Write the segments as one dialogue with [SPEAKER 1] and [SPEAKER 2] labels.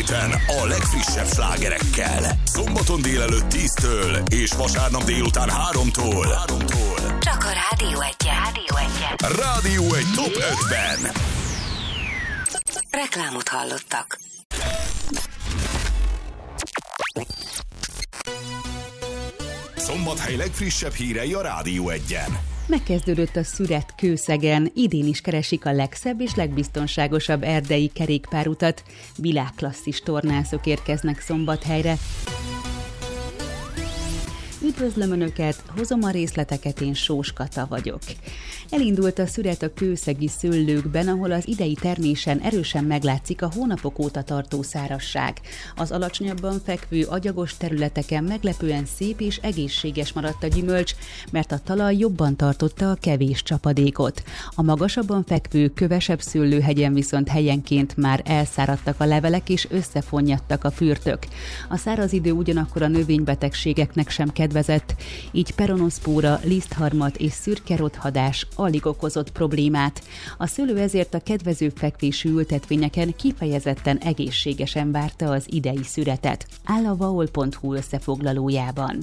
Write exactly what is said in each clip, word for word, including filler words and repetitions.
[SPEAKER 1] héten a legfrissebb slágerekkel. Szombaton délelőtt tíztől és vasárnap délután háromtól. háromtól.
[SPEAKER 2] Csak a Rádió egyen. Rádió egyen.
[SPEAKER 1] Rádió egy top ötven.
[SPEAKER 2] Reklámot hallottak.
[SPEAKER 1] Szombathely legfrissebb hírei a Rádió egyen.
[SPEAKER 3] Megkezdődött a szüret Kőszegen, idén is keresik a legszebb és legbiztonságosabb erdei kerékpárutat. Világklasszis tornászok érkeznek Szombathelyre. Üdvözlöm Önöket, hozom a részleteket, én Sós Kata vagyok. Elindult a szüret a kőszegi szőlőkben, ahol az idei termésen erősen meglátszik a hónapok óta tartó szárazság. Az alacsonyabban fekvő agyagos területeken meglepően szép és egészséges maradt a gyümölcs, mert a talaj jobban tartotta a kevés csapadékot. A magasabban fekvő, kövesebb szőlőhegyen viszont helyenként már elszáradtak a levelek és összefonnyadtak a fürtök. A száraz idő ugyanakkor a növénybetegségeknek sem kedvezett, így peronoszpóra, lisztharmat és szürke rothadás alig okozott problémát. A szőlő ezért a kedvező fekvésű ültetvényeken kifejezetten egészségesen várta az idei szüretet. Áll a vaol pont hu összefoglalójában.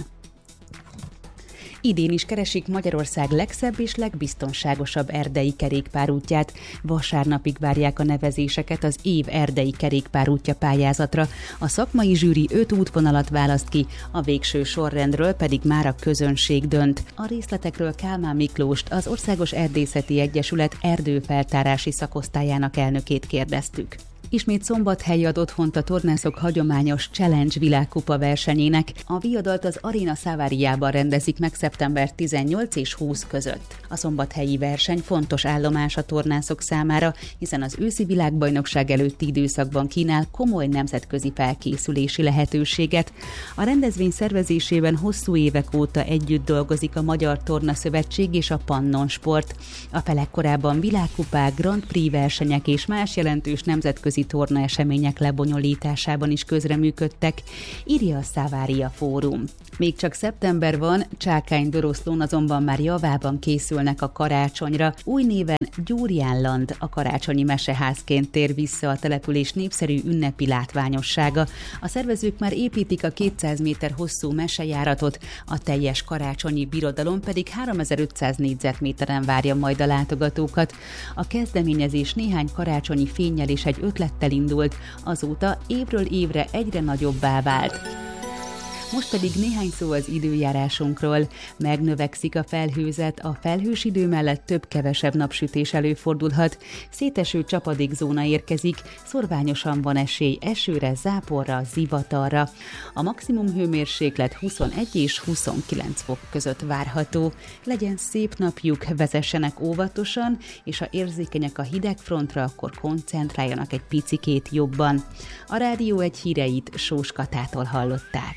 [SPEAKER 3] Idén is keresik Magyarország legszebb és legbiztonságosabb erdei kerékpárútját. Vasárnapig várják a nevezéseket az év erdei kerékpárútja pályázatra. A szakmai zsűri öt útvonalat választ ki, a végső sorrendről pedig már a közönség dönt. A részletekről Kálmán Miklóst, az Országos Erdészeti Egyesület erdőfeltárási szakosztályának elnökét kérdeztük. Ismét Szombathely ad otthont a tornászok hagyományos Challenge világkupa versenyének. A viadalt az Aréna Szaváriában rendezik meg szeptember tizennyolc és húsz között. A szombathelyi verseny fontos állomás a tornászok számára, hiszen az őszi világbajnokság előtti időszakban kínál komoly nemzetközi felkészülési lehetőséget. A rendezvény szervezésében hosszú évek óta együtt dolgozik a Magyar Torna Szövetség és a Pannon Sport. A felek korábban világkupák, Grand Prix versenyek és más jelentős nemzetközi torna események lebonyolításában is közreműködtek, írja a Szavária Fórum. Még csak szeptember van, Csákány-Doroszlón azonban már javában készülnek a karácsonyra. Új néven Gyurjánland a karácsonyi meseházként tér vissza a település népszerű ünnepi látványossága. A szervezők már építik a kétszáz méter hosszú mesejáratot, a teljes karácsonyi birodalom pedig háromezer-ötszáz négyzetméteren várja majd a látogatókat. A kezdeményezés néhány karácsonyi fénnyel és egy ötlettel indult, azóta évről évre egyre nagyobbá vált. Most pedig néhány szó az időjárásunkról. Megnövekszik a felhőzet, a felhős idő mellett több-kevesebb napsütés előfordulhat, széteső csapadékzóna érkezik, szorványosan van esély esőre, záporra, zivatarra. A maximum hőmérséklet huszonegy és huszonkilenc fok között várható. Legyen szép napjuk, vezessenek óvatosan, és ha érzékenyek a hidegfrontra, akkor koncentráljanak egy picikét jobban. A Rádió egy híreit Sós Katától hallották.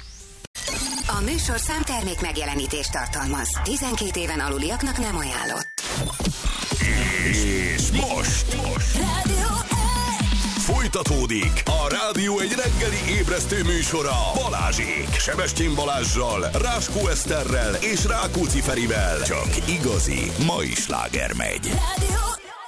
[SPEAKER 2] A műsorszám termék megjelenítést tartalmaz. tizenkét éven aluliaknak nem ajánlott.
[SPEAKER 1] És most, most.
[SPEAKER 2] Rádió egy.
[SPEAKER 1] Folytatódik a Rádió egy reggeli ébresztő műsora Balázsék. Sebestyén Balázssal, Ráskó Eszterrel és Rákóczi Ferivel. Csak igazi mai sláger megy.
[SPEAKER 2] Rádió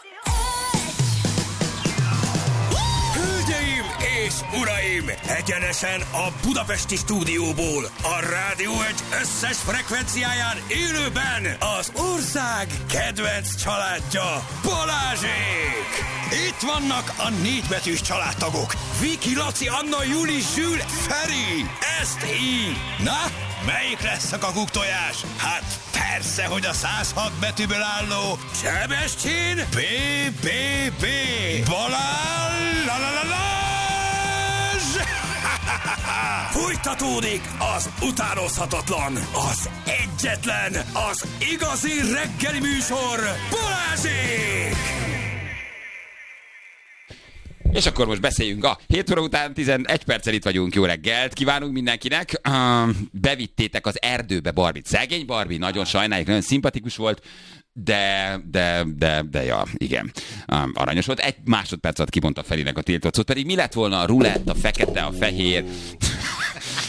[SPEAKER 4] és uraim, egyenesen a budapesti stúdióból, a Rádió egy összes frekvenciáján élőben az ország kedvenc családja, Balázsék! Itt vannak a négybetűs családtagok, Viki, Laci, Anna, Juli, Zsül, Feri, ezt így! Na, melyik lesz a kakuktojás? Hát persze, hogy a száz hat betűből álló Sebestyén B B B Balázs la la la la. Fújtatódik az utánozhatatlan, az egyetlen, az igazi reggeli műsor, Balázsék!
[SPEAKER 5] És akkor most beszéljünk a hét óra után tizenegy perccel itt vagyunk. Jó reggelt kívánunk mindenkinek. Uh, bevittétek az erdőbe Barbit. Szegény Barbie, nagyon sajnáljuk, nagyon szimpatikus volt, de, de, de, de, ja, igen. Um, aranyos volt. Egy másodperc alatt kimondta Ferinek a tiltott szót, pedig mi lett volna a rulett, a fekete, a fehér...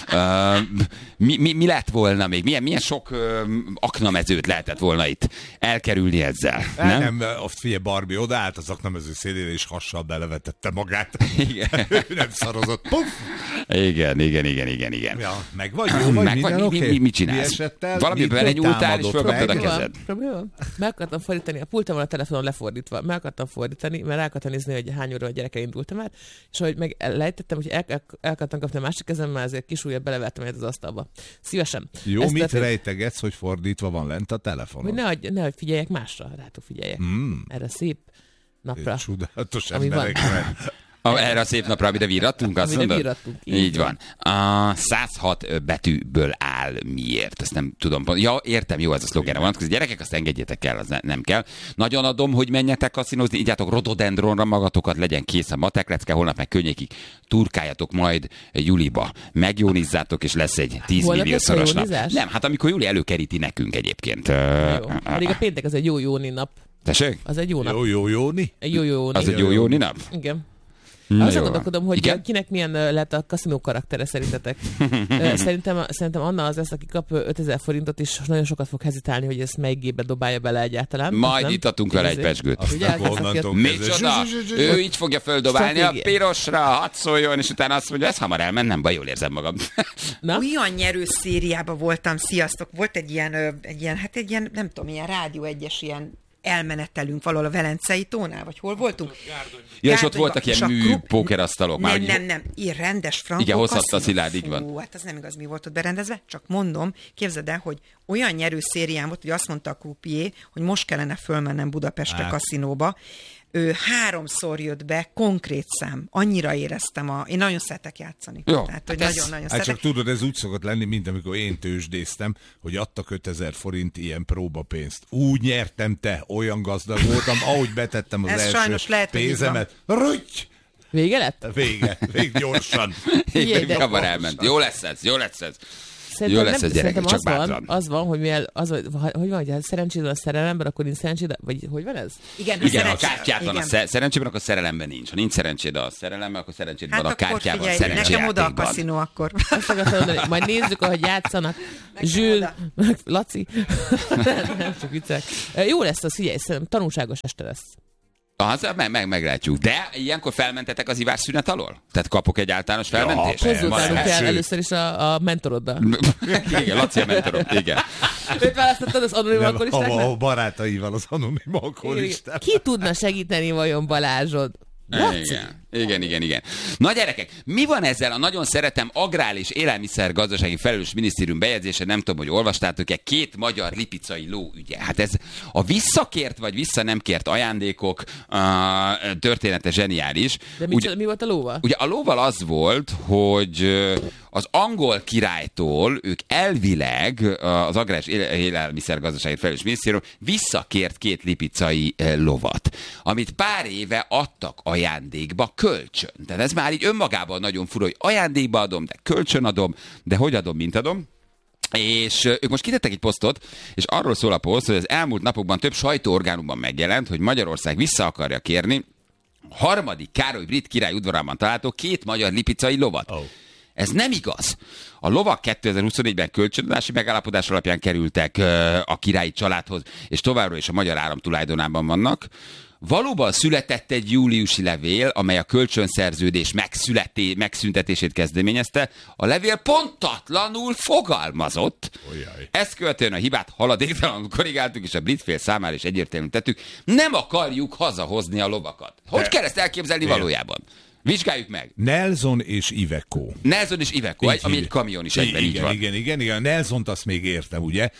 [SPEAKER 5] Uh, mi, mi, mi lett volna még? Milyen, milyen sok uh, aknamezőt lehetett volna itt elkerülni ezzel? Nem?
[SPEAKER 6] Nem, azt figyelj, Barbie odaállt az aknamező szélére, és hassal belevetette magát.
[SPEAKER 5] Igen.
[SPEAKER 6] Ő nem szarozott. Puff!
[SPEAKER 5] Igen, igen, igen, igen, igen.
[SPEAKER 6] Ja, meg vagy jó, vagy
[SPEAKER 5] meg
[SPEAKER 6] minden
[SPEAKER 5] vagy, mi,
[SPEAKER 6] oké?
[SPEAKER 5] mi, mit csinálsz? Valami belenyúltál, és fölkaptad a kezed.
[SPEAKER 7] Meg akartam fordítani, a pultam van a telefonon lefordítva, meg akartam fordítani, mert el akartam nézni, hogy hány óra a gyereke indult már, és hogy meg lejtettem, hogy el, el, el akartam kapni a másik kezemmel, ezért kis ujjat belevertem egyet az asztalba. Szívesen.
[SPEAKER 6] Jó,
[SPEAKER 7] Ezt
[SPEAKER 6] mit
[SPEAKER 7] történt...
[SPEAKER 6] rejtegetsz, hogy fordítva van lent a telefonon?
[SPEAKER 7] Hogy nehogy, nehogy figyeljek másra, rátok figyeljek.
[SPEAKER 6] Mm.
[SPEAKER 7] Erre szép napra.
[SPEAKER 6] Csodálatos
[SPEAKER 7] Ami
[SPEAKER 6] emberekre.
[SPEAKER 5] A, erre a szép napra, amire virrattunk, azt
[SPEAKER 7] Amire
[SPEAKER 5] mondod?
[SPEAKER 7] virrattunk, így,
[SPEAKER 5] így van. A száz hat betűből áll miért? Ezt nem tudom. Ja, értem, jó ez a szlogenre vonatkozik. Gyerekek, azt engedjétek el, az ne, nem kell. Nagyon adom, hogy menjetek kaszinozni, ígyátok rododendronra magatokat, legyen kész a matek lecke, holnap meg könnyékig turkáljatok majd Juliba. Megjónizzátok, és lesz egy tíz milliószoros nap. Nem, hát amikor Juli előkeríti nekünk egyébként.
[SPEAKER 7] Jó. Pedig a péntek az egy jó jóni nap.
[SPEAKER 5] Tessék?
[SPEAKER 7] Az egy jó nap.
[SPEAKER 6] Jó, jó, jóni?
[SPEAKER 7] Egy jó jóni.
[SPEAKER 5] Az egy jó jóni nap?
[SPEAKER 7] Igen.
[SPEAKER 5] Na
[SPEAKER 7] Azon
[SPEAKER 5] jó.
[SPEAKER 7] gondolkodom, hogy
[SPEAKER 5] Igen?
[SPEAKER 7] kinek milyen uh, lett a kaszinó karaktere szerintetek. uh, szerintem, szerintem Anna az lesz, aki kap ötezer forintot, és nagyon sokat fog hezitálni, hogy ezt melyik gépbe dobálja bele egyáltalán.
[SPEAKER 5] Majd
[SPEAKER 7] nem?
[SPEAKER 5] itatunk vele egy pecskőt.
[SPEAKER 7] Ugye,
[SPEAKER 5] Micsoda? Ő így fogja földobálni a pirosra, hadd szóljon, és utána azt mondja, ez hamar elment, nem baj, jól érzem magam.
[SPEAKER 7] Na?
[SPEAKER 8] Olyan nyerős szériában voltam, sziasztok, volt egy ilyen, ö, egy ilyen, hát egy ilyen, nem tudom, ilyen Rádió egyes ilyen elmenetelünk valahol a Velencei tónál, vagy hol voltunk?
[SPEAKER 5] Ja, és ott voltak ilyen mű pókerasztalok.
[SPEAKER 8] Nem, nem, nem, ilyen rendes frankó.
[SPEAKER 5] Igen, hosszabb a Szilárd, így van.
[SPEAKER 8] Fú, hát az nem igaz, mi volt ott berendezve, csak mondom, képzeld el, hogy olyan nyerő szériám volt, hogy azt mondta a krupié, hogy most kellene fölmennem Budapestre hát. kaszinóba. Ő háromszor jött be, konkrét szám. Annyira éreztem a... Én nagyon szeretek játszani.
[SPEAKER 5] Jó,
[SPEAKER 8] Tehát, hogy
[SPEAKER 5] hát ez...
[SPEAKER 8] nagyon-nagyon
[SPEAKER 6] Hát
[SPEAKER 8] szeretek.
[SPEAKER 6] csak tudod, ez úgy szokott lenni, mint amikor én tőzsdéztem, hogy adtak ötezer forint ilyen próbapénzt. Úgy nyertem, te, olyan gazdag voltam, ahogy betettem az
[SPEAKER 8] Ez
[SPEAKER 6] első
[SPEAKER 8] sajnos lehet, hogy így
[SPEAKER 6] pénzemet. Rütty!
[SPEAKER 7] Vége lett?
[SPEAKER 6] Vége, vég gyorsan.
[SPEAKER 5] Még de... hamar elment. Jó lesz ez, jó lesz ez.
[SPEAKER 7] Szerintem
[SPEAKER 5] Jó lesz
[SPEAKER 7] nem,
[SPEAKER 5] ez, gyerekek, csak
[SPEAKER 7] az
[SPEAKER 5] bátran.
[SPEAKER 7] van, az van, hogy mivel, az, hogy hogy van, hogy ha szerencséd van a szerelemben, akkor nincs szerencséd, vagy hogy van ez?
[SPEAKER 8] Igen,
[SPEAKER 5] Igen, a
[SPEAKER 8] szerencs-
[SPEAKER 5] kártyát van a
[SPEAKER 8] igen.
[SPEAKER 5] sze- szerencsében, akkor szerelemben nincs. Ha nincs szerencséd a szerelemben, akkor szerencséd
[SPEAKER 8] Hát
[SPEAKER 5] van a
[SPEAKER 8] akkor
[SPEAKER 5] kártyában,
[SPEAKER 8] figyelj, nekem oda a
[SPEAKER 5] szerencséjátékban.
[SPEAKER 8] kaszinó akkor.
[SPEAKER 7] Azt akartam mondani, majd nézzük, ahogy játszanak. Zsül, meg Laci. nem, nem, csak viccek. Jó lesz az, figyelj, szerintem tanulságos este lesz.
[SPEAKER 5] Az, meg, meg, meglátjuk. De ilyenkor felmentetek az ivásszünet alól? Tehát kapok egy általános felmentést?
[SPEAKER 6] Ja,
[SPEAKER 7] Konzultálunk
[SPEAKER 6] Első.
[SPEAKER 7] el először is a, a mentoroddal.
[SPEAKER 5] Igen, Laci a mentorom, igen.
[SPEAKER 7] Őt választottad az anonim
[SPEAKER 6] Nem, a,
[SPEAKER 7] alkoholistáknak?
[SPEAKER 6] a barátaival az anonim alkoholistát.
[SPEAKER 7] Ki tudna segíteni vajon Balázsod?
[SPEAKER 5] Igen. Igen, igen, igen. Na gyerekek, mi van ezzel a nagyon szeretem agrár és élelmiszer gazdasági felelős minisztérium bejegyzése, nem tudom, hogy olvastátok-e, két magyar lipicai ló ügye. Hát ez a visszakért vagy vissza nem kért ajándékok uh, története zseniális.
[SPEAKER 7] De mi,
[SPEAKER 5] Ugye,
[SPEAKER 7] mi volt a lóval?
[SPEAKER 5] ugye a lóval az volt, hogy uh, az angol királytól ők elvileg uh, az agrár és élelmiszer gazdasági felelős minisztérium visszakért két lipicai uh, lovat, amit pár éve adtak ajándékba kölcsön. Tehát ez már így önmagában nagyon fura, hogy ajándékba adom, de kölcsön adom, de hogy adom, mint adom. És ők most kitettek egy posztot, és arról szól a poszt, hogy az elmúlt napokban több sajtóorgánumban megjelent, hogy Magyarország vissza akarja kérni harmadik Károly brit király udvarában található két magyar lipicai lovat. Oh. Ez nem igaz. A lovak kétezer-huszonnégyben kölcsönadási megállapodás alapján kerültek a királyi családhoz, és továbbra is a magyar állam tulajdonában vannak. Valóban született egy júliusi levél, amely a kölcsönszerződés megszületé, megszüntetését kezdeményezte. A levél pontatlanul fogalmazott. Ojjaj. Ezt követően a hibát haladéktalanul korrigáltuk, és a brit fél számára is egyértelműen tettük. Nem akarjuk hazahozni a lovakat. Hogy De... kell ezt elképzelni Ilyen. valójában? Vizsgáljuk meg.
[SPEAKER 6] Nelson és Iveco.
[SPEAKER 5] Nelson és Iveco, egy, ami egy kamion is egyben
[SPEAKER 6] igen,
[SPEAKER 5] így van.
[SPEAKER 6] Igen, igen, igen. Nelsont azt még értem, ugye?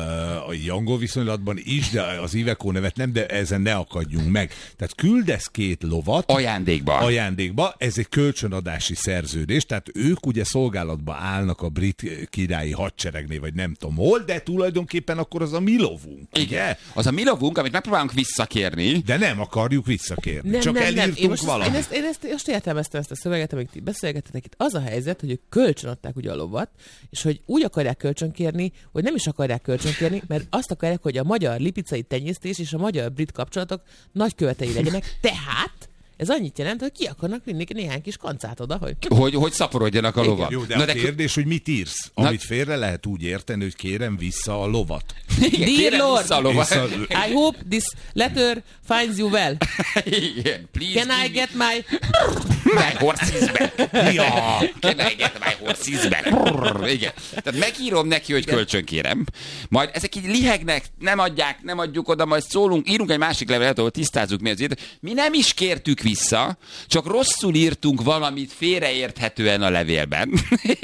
[SPEAKER 6] A angol viszonylatban is, de az Iveco nevet nem, de ezen ne akadjunk meg. Tehát küldesz két lovat.
[SPEAKER 5] Ajándékba.
[SPEAKER 6] Ajándékba. Ez egy kölcsönadási szerződés, tehát ők ugye szolgálatba állnak a brit királyi hadseregnél, vagy nem tudom hol, de tulajdonképpen akkor az a mi lovunk.
[SPEAKER 5] Igen. Ugye? Az a mi lovunk, amit megpróbálunk visszakérni.
[SPEAKER 6] De nem akarjuk visszakérni.
[SPEAKER 7] Nem,
[SPEAKER 6] Csak
[SPEAKER 7] nem,
[SPEAKER 6] elírtunk
[SPEAKER 7] nem. Én most
[SPEAKER 6] valamit.
[SPEAKER 7] Én ezt, én ezt, most értelmeztem ezt a szöveget, amit ti beszélgetetek itt. Az a helyzet, hogy ők kölcsönadták ugye a lovat, és hogy úgy akarják kölcsönkérni, hogy nem is akarják kölcsönkérni, mert azt akarják, hogy a magyar lipicai tenyésztés és a magyar-brit kapcsolatok nagykövetei legyenek, tehát Ez annyit jelent, hogy ki akarnak vinni néhány kis kancát oda, hogy...
[SPEAKER 5] Hogy, hogy szaporodjanak a lovak.
[SPEAKER 6] Jó, de
[SPEAKER 5] Na
[SPEAKER 6] a kérdés, hogy mit írsz?
[SPEAKER 5] Na-
[SPEAKER 6] Amit félre lehet úgy érteni, hogy kérem vissza a lovat.
[SPEAKER 5] Igen,
[SPEAKER 7] Dear
[SPEAKER 5] kérem
[SPEAKER 7] Lord,
[SPEAKER 5] vissza a lovat.
[SPEAKER 6] Vissza-
[SPEAKER 7] I hope this letter finds you well.
[SPEAKER 5] Igen, please
[SPEAKER 7] Can I
[SPEAKER 5] give
[SPEAKER 7] get my...
[SPEAKER 5] my horses back? Ja, can I get my horses back? Brrr, igen. Tehát megírom neki, hogy kölcsön kérem. Majd ezek így lihegnek, nem adják, nem adjuk oda, majd szólunk, írunk egy másik levelet, ahol tisztázzuk mi az írt. Mi nem is kértük vissza, csak rosszul írtunk valamit félreérthetően a levélben.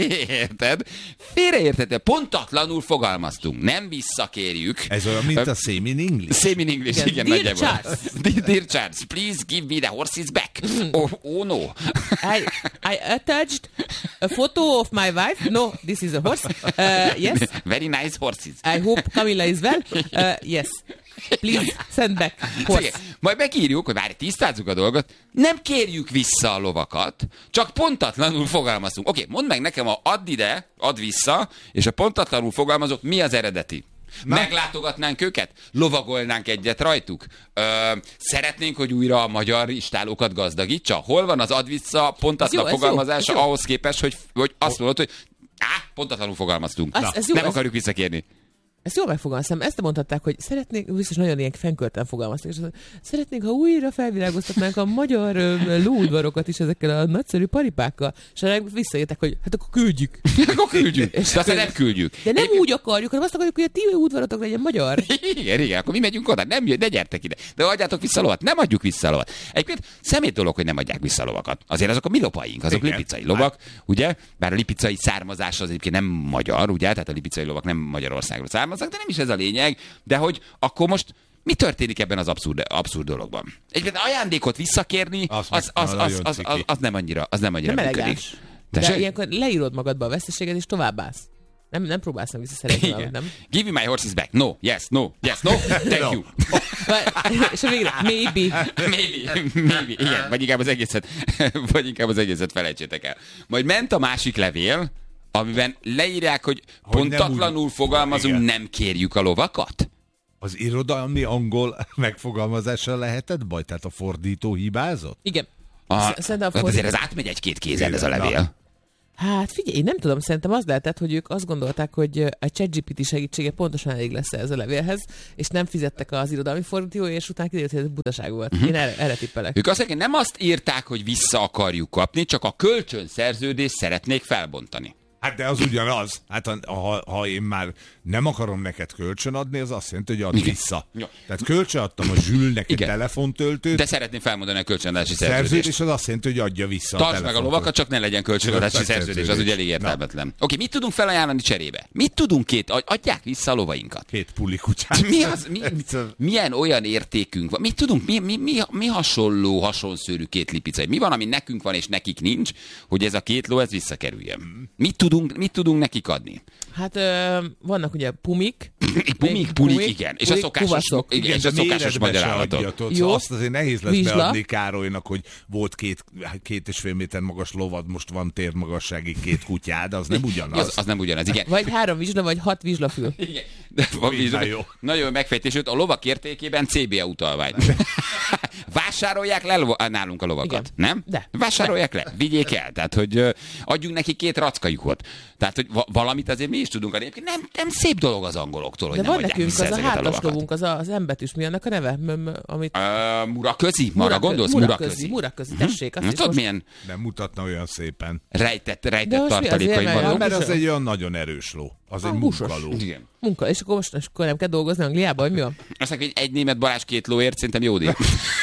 [SPEAKER 5] Érted? Félreérthetően, pontatlanul fogalmaztunk. Nem visszakérjük.
[SPEAKER 6] Ez olyan, mint a same in English.
[SPEAKER 5] Same in English, igen,
[SPEAKER 7] Dear
[SPEAKER 5] nagyjából.
[SPEAKER 7] Charles.
[SPEAKER 5] Dear, dear Charles, please give me the horses back. Oh, oh no.
[SPEAKER 7] I, I attached a photo of my wife. No, this is a horse. Uh, yes.
[SPEAKER 5] Very nice horses.
[SPEAKER 7] I hope Camilla is well. Uh, yes. Please send back horse.
[SPEAKER 5] Igen. Majd megírjuk, hogy várj, tisztázzuk a dolgot, nem kérjük vissza a lovakat, csak pontatlanul fogalmazunk. Oké, okay, mondd meg nekem, a add ide, add vissza, és a pontatlanul fogalmazok, mi az eredeti? Na. Meglátogatnánk őket? Lovagolnánk egyet rajtuk? Ö, szeretnénk, hogy újra a magyar istálókat gazdagítsa? Hol van az add vissza pontatlan
[SPEAKER 7] Ez jó, ez
[SPEAKER 5] fogalmazása
[SPEAKER 7] jó, ez jó.
[SPEAKER 5] ahhoz képest, hogy, hogy azt mondod, hogy á, pontatlanul fogalmaztunk.
[SPEAKER 7] Az- ez jó,
[SPEAKER 5] nem
[SPEAKER 7] ez-
[SPEAKER 5] akarjuk visszakérni.
[SPEAKER 7] Ezt jól megfogalmaztam. Ezt mondhatták, hogy szeretnénk, biztos nagyon ilyen fenkölten fogalmazták, és azt mondták, szeretnénk, ha újra felvilágoztatnánk a magyar ö, lóudvarokat is ezekkel a nagyszerű paripákkal, és ennek visszaírták, hogy hát akkor küldjük.
[SPEAKER 5] Akkor küldjük.
[SPEAKER 7] És
[SPEAKER 5] De aztán nem küldjük.
[SPEAKER 7] De nem úgy akarjuk, hanem azt akarjuk, hogy a ti udvarotok legyen magyar.
[SPEAKER 5] Igen, igen, akkor mi megyünk oda, nem jön, ne gyertek ide. De adjátok vissza a lovat, nem adjuk vissza a lovat. Egyébként szemét dolog, hogy nem adják vissza a lovakat. Azért azok a mi lopaink, azok
[SPEAKER 6] Igen.
[SPEAKER 5] lipicai lovak, ugye? Bár a lipicai származás az egyébként nem magyar, ugye? Tehát a lipicai lovak nem Magyarországról származnak, de nem is ez a lényeg. De hogy akkor most mi történik ebben az abszurd, abszurd dologban? Egyébként ajándékot visszakérni,
[SPEAKER 6] Az
[SPEAKER 5] az,
[SPEAKER 6] meg
[SPEAKER 5] az, az,
[SPEAKER 6] nagyon
[SPEAKER 5] az, az,
[SPEAKER 6] ciki.
[SPEAKER 5] az nem annyira, az nem annyira
[SPEAKER 7] Nem
[SPEAKER 5] működik.
[SPEAKER 7] elegáns. De
[SPEAKER 5] Tessék?
[SPEAKER 7] ilyenkor leírod magadba a veszteséget, és továbbász. Nem, nem próbálsz meg visszaszerezni
[SPEAKER 5] Igen.
[SPEAKER 7] valamit, nem?
[SPEAKER 5] Give me my horses back. No, yes, no, yes, no, thank
[SPEAKER 6] No.
[SPEAKER 5] you.
[SPEAKER 7] Vagy- És a végre, maybe.
[SPEAKER 5] Maybe, maybe, igen, vagy inkább az egészet, vagy inkább az egészet felejtsétek el. Majd ment a másik levél, amiben leírják, hogy,
[SPEAKER 6] Hogy nem
[SPEAKER 5] pontatlanul
[SPEAKER 6] úgy-
[SPEAKER 5] fogalmazunk,
[SPEAKER 6] Igen.
[SPEAKER 5] nem kérjük a lovakat?
[SPEAKER 6] Az irodalmi angol megfogalmazással lehetett baj? Tehát a fordító hibázott?
[SPEAKER 7] Igen.
[SPEAKER 5] A,
[SPEAKER 7] Sz- Szerintem a
[SPEAKER 5] hát azért
[SPEAKER 7] fordít-
[SPEAKER 5] ez átmegy egy-két kézen, ez a
[SPEAKER 6] Igen,
[SPEAKER 5] levél.
[SPEAKER 7] Hát figyelj, én nem tudom, szerintem az lehetett, hogy ők azt gondolták, hogy a ChatGPT segítsége pontosan elég lesz ez a levélhez, és nem fizettek az irodalmi fordítói, és utána kiderült, hogy ez butaság volt. Uh-huh. Én erre, erre tippelek.
[SPEAKER 5] Ők azt mondják, nem azt írták, hogy vissza akarjuk kapni, csak a kölcsönszerződést szeretnék felbontani.
[SPEAKER 6] Hát de az ugyanaz. Hát ha, ha, ha én már nem akarom neked kölcsön adni, az azt jelenti, hogy add
[SPEAKER 5] Igen.
[SPEAKER 6] vissza.
[SPEAKER 5] Ja.
[SPEAKER 6] Tehát kölcsön adtam a Zsülnek egy
[SPEAKER 5] Igen.
[SPEAKER 6] telefontöltőt,
[SPEAKER 5] De szeretném felmondani a kölcsönadási szerződést.
[SPEAKER 6] szerződés az azt jelenti, hogy adja vissza a
[SPEAKER 5] Tartsd meg a
[SPEAKER 6] telefontöltőt.
[SPEAKER 5] lovakat, csak ne legyen kölcsönadási
[SPEAKER 6] Kölcsön-
[SPEAKER 5] szerződés, az ugye elég értelmetlen. Oké, mit tudunk felajánlani cserébe? Mit tudunk két, adják vissza a lovainkat.
[SPEAKER 6] Két puli kutyát.
[SPEAKER 5] Mi az, mi, milyen olyan értékünk van? Mit tudunk, mi, mi, mi, mi hasonló, hasonszőrű két lipicai? Mi van, ami nekünk van és nekik nincs, hogy ez a két ló, ez visszakerüljön? Mit tudunk, mit tudunk nekik adni?
[SPEAKER 7] Hát ö, vannak ugye pumik.
[SPEAKER 5] Pumik, pulik, igen. És a
[SPEAKER 7] pulik,
[SPEAKER 5] szokásos,
[SPEAKER 7] kuvaszok.
[SPEAKER 5] igen, és
[SPEAKER 6] de
[SPEAKER 5] a szokásos
[SPEAKER 6] méretbe
[SPEAKER 5] magyar
[SPEAKER 6] se
[SPEAKER 5] állatok.
[SPEAKER 6] adja, tudod.
[SPEAKER 7] Jó.
[SPEAKER 6] Szóval azt azért nehéz lesz
[SPEAKER 7] Vizsla.
[SPEAKER 6] beadni Károlynak, hogy volt két, két és fél méter magas lovad, most van térmagassági két kutyád, az nem ugyanaz.
[SPEAKER 5] Az, az nem ugyanaz, igen.
[SPEAKER 7] Vagy három vizsla, vagy hat vizslafül.
[SPEAKER 5] Igen. De van
[SPEAKER 6] Minden
[SPEAKER 5] vizsla,
[SPEAKER 6] jó.
[SPEAKER 5] nagyon megfejtés, sőt, a lovak értékében cé bé á utalvány. Vásárolják le lova- nálunk a lovakat,
[SPEAKER 7] Igen.
[SPEAKER 5] nem?
[SPEAKER 7] De.
[SPEAKER 5] Vásárolják le, vigyék el. Tehát, hogy ö, adjunk neki két rackajukat. Tehát, hogy va- valamit azért mi is tudunk adni. Egyébként Nem, nem szép dolog az angoloktól, hogy
[SPEAKER 7] De
[SPEAKER 5] nem
[SPEAKER 7] van
[SPEAKER 5] adják
[SPEAKER 7] nekünk
[SPEAKER 5] vissza
[SPEAKER 7] az a
[SPEAKER 5] ezeket a
[SPEAKER 7] hátas
[SPEAKER 5] lovakat.
[SPEAKER 7] lovunk, az a, az embetűs, mi annak a neve? M- m- amit...
[SPEAKER 5] Uh, muraközi? Marra gondolsz?
[SPEAKER 7] Muraközi. Muraközi, tessék. Azt
[SPEAKER 5] Nem
[SPEAKER 7] is
[SPEAKER 5] tudod,
[SPEAKER 7] most...
[SPEAKER 5] milyen
[SPEAKER 6] Nem mutatna olyan szépen.
[SPEAKER 5] rejtett,
[SPEAKER 7] De
[SPEAKER 5] rejtett
[SPEAKER 7] most mi
[SPEAKER 5] tartalékai
[SPEAKER 7] azért, mert-
[SPEAKER 6] Ja,
[SPEAKER 5] vannak?
[SPEAKER 6] mert az
[SPEAKER 7] Húsos.
[SPEAKER 6] egy olyan nagyon erős ló. Az egy
[SPEAKER 7] Ah, húsos.
[SPEAKER 6] munkaló.
[SPEAKER 5] Igen.
[SPEAKER 7] Munka, és akkor most és akkor nem kell dolgozni Angliában, vagy mi van?
[SPEAKER 5] Azt mondják, hogy egy német Balázs két lóért szerintem jó díj.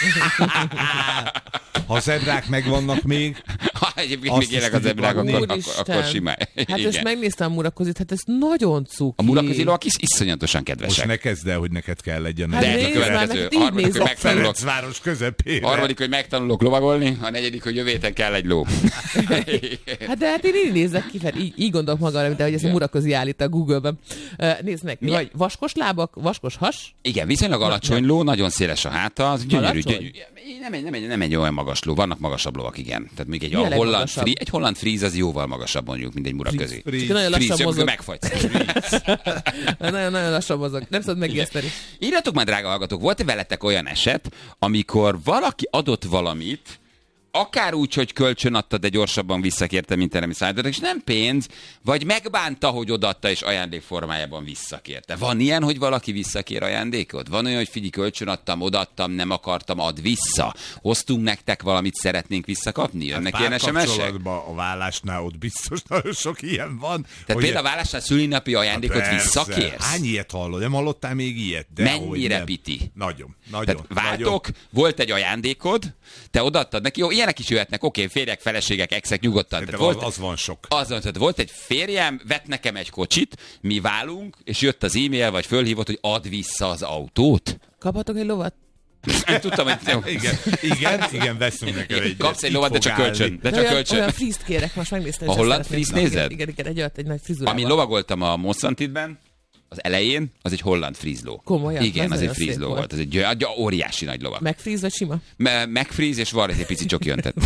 [SPEAKER 6] Ha zebrák megvannak még,
[SPEAKER 5] Ha egyébként
[SPEAKER 6] Azt
[SPEAKER 5] még
[SPEAKER 6] is
[SPEAKER 5] élek az
[SPEAKER 6] tudjuk
[SPEAKER 5] ebrák,
[SPEAKER 6] adni.
[SPEAKER 5] akkor, akkor,
[SPEAKER 7] Úristen.
[SPEAKER 5] akkor simán.
[SPEAKER 7] Hát
[SPEAKER 5] Igen.
[SPEAKER 7] most megnéztem a murakozit, hát ez nagyon cuki.
[SPEAKER 5] A muraközi lovak is iszonyatosan
[SPEAKER 6] most
[SPEAKER 5] kedvesek.
[SPEAKER 6] ne kezd el, hogy neked kell legyen.
[SPEAKER 7] Hát
[SPEAKER 5] De ez a
[SPEAKER 7] nézd már,
[SPEAKER 5] következő.
[SPEAKER 7] neked így
[SPEAKER 5] Harmadik, hogy
[SPEAKER 7] nézek
[SPEAKER 5] megtanulok,
[SPEAKER 6] Ferencváros közepére.
[SPEAKER 5] harmadik, hogy megtanulok lovagolni, a negyedik, hogy jövő héten kell egy ló.
[SPEAKER 7] Hát de hát én így nézek ki, fel, így, így gondolok magamra, mint ahogy ezt a muraközi állít a Google-ben. Uh, nézd meg,
[SPEAKER 5] Milyen?
[SPEAKER 7] vagy vaskos lábak, vaskos has,
[SPEAKER 5] Igen, viszonylag alacsony ló, nagyon széles a háta, az gyönyörű.
[SPEAKER 7] Alacsony?
[SPEAKER 5] gyönyörű. Nem, egy, nem, egy, nem egy olyan magas magas ló. Vannak magasabb lovak, igen. Tehát még egy,
[SPEAKER 7] Mi a
[SPEAKER 5] a holland,
[SPEAKER 7] legmagasabb?
[SPEAKER 5] fri, egy holland fríz az jóval magasabb mondjuk, mint egy muraközi.
[SPEAKER 7] Csak nagyon lassan mozog.
[SPEAKER 5] Megfagysz.
[SPEAKER 7] Nagyon-nagyon lassan mozog. Nem szabad megijeszteni.
[SPEAKER 5] Írjatok már, drága hallgatók, volt-e veletek olyan eset, amikor valaki adott valamit, akár úgy, hogy kölcsön adta, de gyorsabban visszakérte, mint erre mi szállítottak, és nem pénz, vagy megbánta, hogy odaadta, és ajándék formájában visszakérte. Van ilyen, hogy valaki visszakér ajándékot? Van olyan, hogy figyelj, kölcsön adtam, odaadtam, nem akartam, add vissza. Hoztunk nektek valamit, szeretnénk visszakapni? Jönnek
[SPEAKER 6] hát
[SPEAKER 5] ilyen es em esek?
[SPEAKER 6] A vállásnál ott biztos nagyon sok ilyen van.
[SPEAKER 5] Tehát hogy például a vállásnál szülinapi ajándékot
[SPEAKER 6] persze.
[SPEAKER 5] visszakérsz?
[SPEAKER 6] Hány ilyet hallod? Nem hallottál még ilyet? De
[SPEAKER 5] mennyire piti?
[SPEAKER 6] Nagyon, nagyon.
[SPEAKER 5] Tehát váltok, nagyon. Volt egy ajándékod, te odaadtad neki, jó, ilyenek is jöhetnek, oké, férjek, feleségek, exek, nyugodtan.
[SPEAKER 6] De
[SPEAKER 5] volt,
[SPEAKER 6] az van sok.
[SPEAKER 5] Az van, tehát volt egy férjem, vett nekem egy kocsit, mi válunk, és jött az e-mail, vagy fölhívott, hogy add vissza az autót.
[SPEAKER 7] Kaphatok egy lovat?
[SPEAKER 5] Nem tudtam, hogy...
[SPEAKER 6] igen, igen, igen, veszünk neked egy.
[SPEAKER 5] Kapsz egy lovat, de csak kölcsön. De csak
[SPEAKER 7] olyan,
[SPEAKER 5] kölcsön.
[SPEAKER 7] Olyan frízt kérek, most megnéztem.
[SPEAKER 5] A holland frízt nézed?
[SPEAKER 7] Igen, igen, egy olyat, egy nagy frizurával.
[SPEAKER 5] Amin lovagoltam a Mosszantitben, az elején, az egy holland frízló.
[SPEAKER 7] Komolyan?
[SPEAKER 5] Igen,
[SPEAKER 7] az
[SPEAKER 5] az egy
[SPEAKER 7] nagyon
[SPEAKER 5] frízló
[SPEAKER 7] szép
[SPEAKER 5] volt. Ez egy, egy óriási nagy lovag.
[SPEAKER 7] Megfríz vagy sima?
[SPEAKER 5] Me- Megfríz, és van egy pici csoki öntet.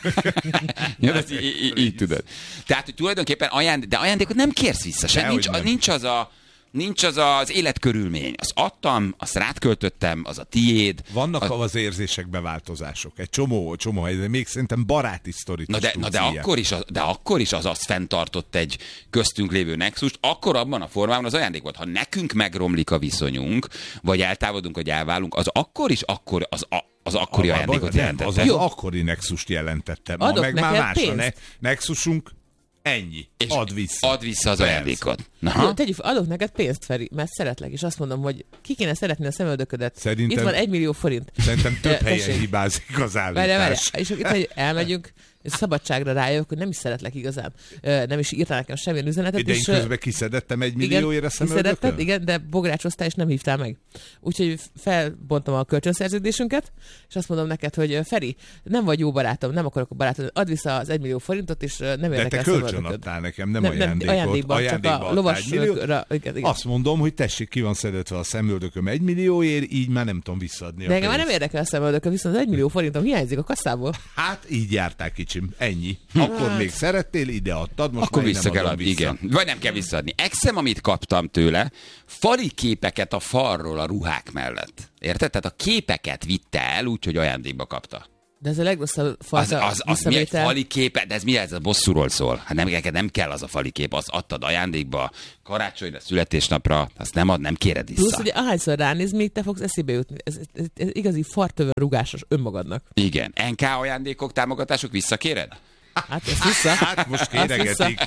[SPEAKER 5] Ja, ezt í- í- így tudod. Tehát, hogy tulajdonképpen ajándék, de ajándékot nem kérsz vissza se. Nincs, nincs az a Nincs az az életkörülmény. Azt adtam, azt rátköltöttem, az a tiéd.
[SPEAKER 6] Vannak
[SPEAKER 5] az,
[SPEAKER 6] az érzésekbe változások. Egy csomó, csomó hely, de még szerintem baráti sztorit
[SPEAKER 5] na de, na de, akkor is az, de akkor is az azt fenntartott egy köztünk lévő nexust, akkor abban a formában az ajándék volt. Ha nekünk megromlik a viszonyunk, vagy eltávolodunk, vagy elválunk, az akkor is akkor az a, az akkori a ajándékot jelentette.
[SPEAKER 6] Az az akkori nexust jelentette. Ma
[SPEAKER 7] adok
[SPEAKER 6] meg már más
[SPEAKER 7] pénzt.
[SPEAKER 6] a ne- nexusunk. Ennyi.
[SPEAKER 5] És
[SPEAKER 6] add vissza.
[SPEAKER 5] Add vissza az
[SPEAKER 6] Persze.
[SPEAKER 5] ajándékot.
[SPEAKER 7] Jó, tegyük, adok neked pénzt, Feri, mert szeretlek, és azt mondom, hogy ki kéne szeretni a szemöldöködet.
[SPEAKER 6] Szerintem-
[SPEAKER 7] Itt van egy millió forint.
[SPEAKER 6] Szerintem több
[SPEAKER 7] Eh,
[SPEAKER 6] helyen
[SPEAKER 7] tessék.
[SPEAKER 6] hibázik az
[SPEAKER 7] Várj, várj,
[SPEAKER 6] állítás.
[SPEAKER 7] és akkor itt, hogy elmegyünk, és szabadságra rájövök, hogy nem is szeretlek igazán. Ö, Nem is írtál nekem semmilyen üzenetet.
[SPEAKER 6] De én
[SPEAKER 7] és,
[SPEAKER 6] közben kiszedettem egy millióért a
[SPEAKER 7] kiszedetted,
[SPEAKER 6] szemöldökön?
[SPEAKER 7] igen, de bográcsoztál, és nem hívtál meg. Úgyhogy felbontam a kölcsönszerződésünket, és azt mondom neked, hogy Feri, nem vagy jó barátom, nem akarok a barátom, add vissza az egy millió forintot, és nem
[SPEAKER 6] De
[SPEAKER 7] érdekel
[SPEAKER 6] te
[SPEAKER 7] a
[SPEAKER 6] kölcsön
[SPEAKER 7] szemöldököd.
[SPEAKER 6] adtál nekem, nem,
[SPEAKER 7] Nem, nem,
[SPEAKER 6] ajándékot.
[SPEAKER 7] ajándékban,
[SPEAKER 6] Ajándékba
[SPEAKER 7] csak a
[SPEAKER 6] adtál egy milliót.
[SPEAKER 7] lovasra. Igen, igen.
[SPEAKER 6] Azt mondom, hogy tessék, ki van szedetve a szemöldököm egy millióért, így már nem tudom visszaadni
[SPEAKER 7] De
[SPEAKER 6] a
[SPEAKER 7] engem már nem
[SPEAKER 6] pénzt.
[SPEAKER 7] érdekel a szemöldököd, viszont az egy millió forintom hiányzik a kasszából.
[SPEAKER 6] Hát így jártál, kicsim. Ennyi. Akkor még szerettél, ide adtad, most
[SPEAKER 5] Akkor
[SPEAKER 6] már
[SPEAKER 5] vissza
[SPEAKER 6] nem
[SPEAKER 5] kell
[SPEAKER 6] adom
[SPEAKER 5] adni,
[SPEAKER 6] vissza.
[SPEAKER 5] igen. Vagy nem kell visszaadni. Exem, amit kaptam tőle, fali képeket a falról a ruhák mellett. Érted? Tehát a képeket vitte el, úgyhogy ajándékba kapta.
[SPEAKER 7] De ez a legrosszabb
[SPEAKER 5] Az,
[SPEAKER 7] fajta
[SPEAKER 5] az, az mi egy
[SPEAKER 7] visszavétel.
[SPEAKER 5] fali képe? De ez mi ez? A bosszúról szól. Hát nem, nem kell az a fali kép, azt adtad ajándékba, karácsonyra, születésnapra, azt nem ad, nem kéred vissza.
[SPEAKER 7] Plusz, ugye ahányszor ránéz, még te fogsz eszébe jutni. Ez, ez, ez, ez igazi fartövő rugásos önmagadnak.
[SPEAKER 5] Igen. en ká ajándékok, támogatások visszakéred?
[SPEAKER 7] Hát ez vissza.
[SPEAKER 6] Hát most
[SPEAKER 7] Azt
[SPEAKER 6] kéregetik.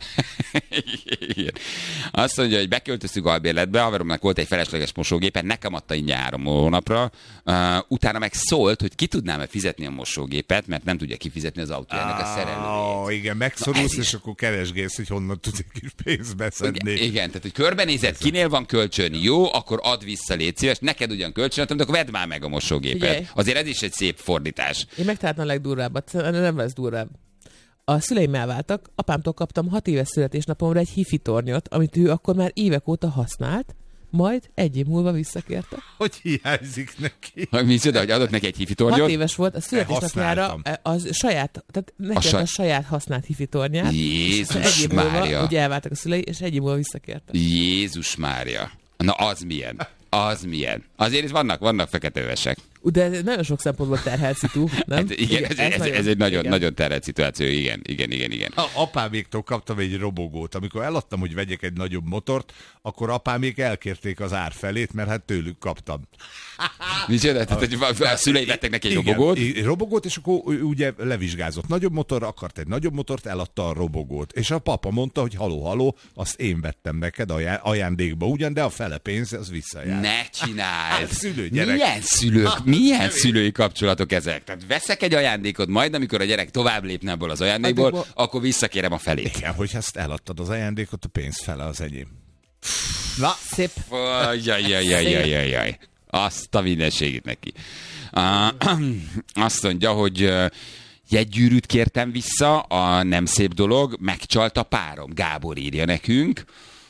[SPEAKER 5] Igen. Azt mondja, hogy beköltöztük albérletbe, haveromnak volt egy felesleges mosógépe, nekem adta ingyen három hónapra, uh, utána meg szólt, hogy ki tudnám-e fizetni a mosógépet, mert nem tudja kifizetni az autójának a szerelőjét.
[SPEAKER 6] Ó, igen,
[SPEAKER 5] Na,
[SPEAKER 6] megszorulsz,
[SPEAKER 5] ez is.
[SPEAKER 6] és akkor keresgélsz, hogy honnan tudsz egy kis pénzt beszedni.
[SPEAKER 5] Igen, igen, tehát hogy körbenézed, kinél van kölcsön, jó, akkor add vissza, légy szíves, neked ugyan kölcsön adtam, de akkor vedd már meg a mosógépet.
[SPEAKER 7] Figyelj.
[SPEAKER 5] Azért ez is egy szép fordítás.
[SPEAKER 7] Én megtaláltam a legdurvábbat, nem lesz durvább. A szüleim elváltak, apámtól kaptam hat éves születésnapomra egy hifi tornyot, amit ő akkor már évek óta használt, majd egy év múlva visszakérte.
[SPEAKER 6] Hogy hiányzik neki?
[SPEAKER 5] Hogy mi csoda, hogy adott neki egy hifi tornyot?
[SPEAKER 7] Hat éves volt, a születésnapjára
[SPEAKER 6] Használtam.
[SPEAKER 7] az saját, tehát neki
[SPEAKER 5] A
[SPEAKER 7] a,
[SPEAKER 5] saj-
[SPEAKER 7] a saját használt hifi tornyát.
[SPEAKER 5] Jézus
[SPEAKER 7] és egy év
[SPEAKER 5] Mária.
[SPEAKER 7] múlva, ugye elváltak a szülei, és egy év múlva visszakérte.
[SPEAKER 5] Jézus Mária. Na az milyen? Az milyen? Azért is vannak, vannak feketővesek.
[SPEAKER 7] De ez nagyon sok szempontból terhelt szitu, nem?
[SPEAKER 5] Hát igen, ez, ez, ez egy nagyon, nagyon terhelt szituáció, igen, igen, igen, igen.
[SPEAKER 6] A apáméktól kaptam egy robogót. Amikor eladtam, hogy vegyek egy nagyobb motort, akkor apámék elkérték az ár felét, mert hát tőlük kaptam.
[SPEAKER 5] Micsoda? Tehát, hogy a szülei vettek neki egy
[SPEAKER 6] Igen,
[SPEAKER 5] robogót?
[SPEAKER 6] i- robogót, és akkor ő ugye levizsgázott. Nagyobb motorra akart egy nagyobb motort, eladta a robogót. És a papa mondta, hogy haló, haló, azt én vettem neked ajá- ajándékba ugyan, de a fele pénz, az visszajár.
[SPEAKER 5] Ne csináld!
[SPEAKER 6] Hát, szülő, gyerek.
[SPEAKER 5] Milyen szülők, milyen szülői kapcsolatok ezek? Tehát veszek egy ajándékot, majd amikor a gyerek tovább lépne ebből az ajándékból,
[SPEAKER 7] Ajándékból-
[SPEAKER 5] akkor visszakérem a felét.
[SPEAKER 6] Igen, hogy ezt eladtad az ajándékot, a pénz fele az enyém. Na,
[SPEAKER 7] Szép.
[SPEAKER 5] Jajjajjajjajjaj. Azt a mindenségét neki. Uh, azt mondja, hogy uh, jegygyűrűt kértem vissza, a nem szép dolog, megcsalt a párom. Gábor írja nekünk.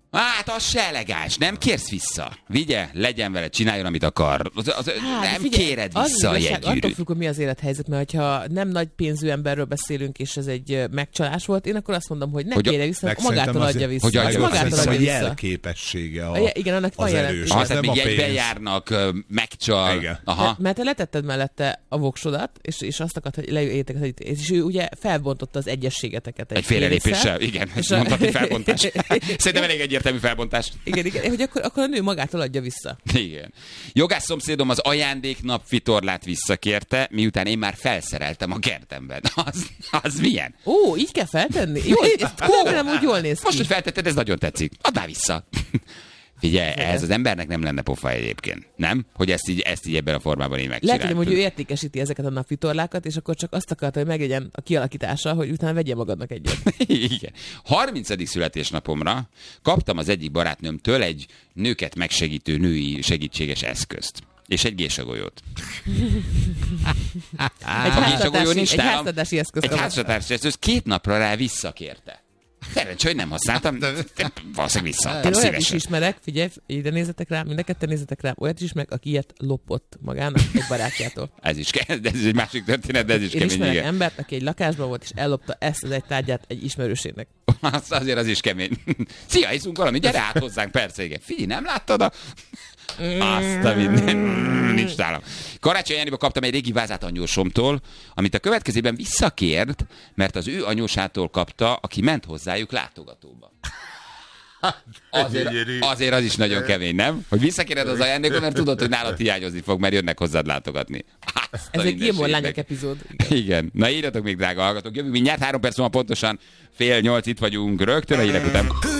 [SPEAKER 5] Hát az se elegáns, nem kérsz vissza. Vigye, legyen vele, csináljon, amit akar. Az, az,
[SPEAKER 7] Hát,
[SPEAKER 5] nem
[SPEAKER 7] figyelj,
[SPEAKER 5] kéred
[SPEAKER 7] az
[SPEAKER 5] vissza a
[SPEAKER 7] igazság, attól
[SPEAKER 5] jegygyűrűt.
[SPEAKER 7] függ, hogy mi az élethelyzet, mert ha nem nagy pénzű emberről beszélünk, és ez egy ö, megcsalás volt, én akkor azt mondom, hogy ne
[SPEAKER 5] Hogy a-
[SPEAKER 7] kérje vissza,
[SPEAKER 6] Meg
[SPEAKER 7] magától
[SPEAKER 6] szerintem
[SPEAKER 7] adja
[SPEAKER 6] azért-
[SPEAKER 7] vissza.
[SPEAKER 5] hogy adja
[SPEAKER 7] magától
[SPEAKER 5] vissza.
[SPEAKER 6] a
[SPEAKER 7] adja vissza.
[SPEAKER 6] jelképessége a,
[SPEAKER 7] A je- igen, annak van
[SPEAKER 6] az
[SPEAKER 7] jelentés.
[SPEAKER 6] erős.
[SPEAKER 5] Ah,
[SPEAKER 6] Ez
[SPEAKER 5] tehát
[SPEAKER 6] nem
[SPEAKER 5] még
[SPEAKER 6] a
[SPEAKER 5] jegybe
[SPEAKER 6] pénz.
[SPEAKER 5] járnak, ö, megcsal.
[SPEAKER 6] Igen.
[SPEAKER 5] Aha.
[SPEAKER 7] Mert, mert te letetted mellette a voksodat, és, és azt akart, hogy lejöjjetek az együtt. És ő ugye felbontotta az egyességeteket.
[SPEAKER 5] Egy félrelépéssel, igen,
[SPEAKER 7] És
[SPEAKER 5] ezt
[SPEAKER 7] a-
[SPEAKER 5] mondhatni felbontás. Szerintem elég egyértelmű felbontás.
[SPEAKER 7] Igen, igen, hogy akkor, akkor a nő magától adja vissza.
[SPEAKER 5] Igen. Jogász szomszédom az ajándéknap vitorlát visszakérte, miután én már felszereltem a kertemben. Az, az milyen?
[SPEAKER 7] Ó, így kell feltenni? Jó, ezt nem úgy jól néz ki.
[SPEAKER 5] Most, hogy feltetted, ez nagyon tetszik. Add már vissza. Figyelj, ez az embernek nem lenne pofa egyébként. Nem? Hogy ezt így, ezt így ebben a formában én
[SPEAKER 7] Lehet,
[SPEAKER 5] megcsináltam.
[SPEAKER 7] hogy ő értékesíti ezeket a napvitorlákat, és akkor csak azt akarta, hogy meglegyen a kialakítása, hogy utána vegye magadnak egyet.
[SPEAKER 5] Igen. harmincadik születésnapomra kaptam az egyik barátnőmtől egy nőket megsegítő női segítséges eszközt. És egy gésagolyót.
[SPEAKER 7] Egy
[SPEAKER 5] A gésagolyó
[SPEAKER 7] háztartási,
[SPEAKER 5] nincs
[SPEAKER 7] egy
[SPEAKER 5] nálam.
[SPEAKER 7] háztartási eszköz.
[SPEAKER 5] Egy
[SPEAKER 7] kapott.
[SPEAKER 5] háztartási eszköz két napra rá visszakérte. Szerencsé, hogy nem használtam, valószínűleg visszaadtam
[SPEAKER 7] Én olyat is
[SPEAKER 5] szívesen.
[SPEAKER 7] ismerek, figyelj, ide nézzetek rám, mind a ketten nézzetek rám, olyat is ismerek, aki ilyet lopott magának egy barátjától.
[SPEAKER 5] Ez is, ke- ez is egy másik történet, de ez is
[SPEAKER 7] Én
[SPEAKER 5] kemény,
[SPEAKER 7] ismerek
[SPEAKER 5] igen.
[SPEAKER 7] embert, aki egy lakásban volt, és ellopta ezt az egy tárgyát egy ismerősének.
[SPEAKER 5] Az, azért az is kemény. Szia, hiszunk valami, gyere át hozzánk, persze, igen. Figyelj, nem láttad a... Azt a minden. Nincs nálam. Karácsony Jániba kaptam egy régi vázát anyósomtól, amit a következőben visszakért, mert az ő anyósától kapta, aki ment hozzájuk látogatóba. Azért, azért az is nagyon kemény, nem? Hogy visszakéred az ajándékot, mert tudod, hogy nálad hiányozni fog, mert jönnek hozzád látogatni. Azt a
[SPEAKER 7] Ez egy Gilmore
[SPEAKER 5] mindenségnek.
[SPEAKER 7] lányok epizód. Igen.
[SPEAKER 5] Igen. Na írjatok még, drága hallgatók. Jövünk mindjárt három perc múlva pontosan fél nyolc itt vagyunk rögtön a hírek után.